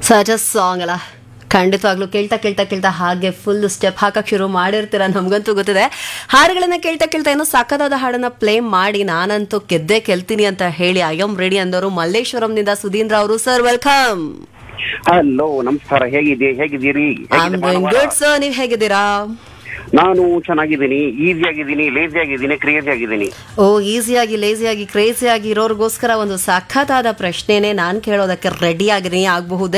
ಸಜ song ಅಲ್ಲ, ಖಂಡಿತವಾಗ್ಲೂ ಕೇಳ್ತಾ ಕೇಳ್ತಾ ಕೇಳ್ತಾ ಹಾಗೆ ಫುಲ್ ಸ್ಟೆಪ್ ಹಾಕಕ್ ಶುರು ಮಾಡಿರ್ತೀರ, ನಮ್ಗಂತೂ ಗೊತ್ತಿದೆ. ಹಾಡುಗಳನ್ನ ಕೇಳ್ತಾ ಕೇಳ್ತಾ ಏನೋ ಸಖತ್ತಾದ ಹಾಡನ್ನ ಪ್ಲೇ ಮಾಡಿ ನಾನಂತೂ ಗೆದ್ದೆ ಗೆಲ್ತೀನಿ ಅಂತ ಹೇಳಿ ಐ ಆಮ್ ರೆಡಿ ಅಂದವರು ಮಲ್ಲೇಶ್ವರಂನಿಂದ ಸುಧೀಂದ್ರ ಅವರು. Sir welcome. ಹಲೋ, ನಮಸ್ಕಾರ. ಹೇಗಿದ್ದೀರಿ? ಗುಡ್ ಸರ್, ನೀವ್ ಹೇಗಿದ್ದೀರಾ? ನಾನು ಚೆನ್ನಾಗಿದ್ದೀನಿ, ಈಸಿ ಆಗಿದ್ದೀನಿ, ಲೇಜಿ ಆಗಿದ್ದೀನಿ, ಕ್ರೇಜಿ ಆಗಿದ್ದೀನಿ. ಓ, ಈಸಿಯಾಗಿ ಲೇಸಿಯಾಗಿ ಕ್ರೇಜಿಯಾಗಿ ಇರೋರ್ಗೋಸ್ಕರ ಒಂದು ಸಖತ್ತಾದ ಪ್ರಶ್ನೆನೆ ನಾನ್ ಕೇಳೋದಕ್ಕೆ ರೆಡಿ ಆಗಿರಿ ಆಗಬಹುದೇ?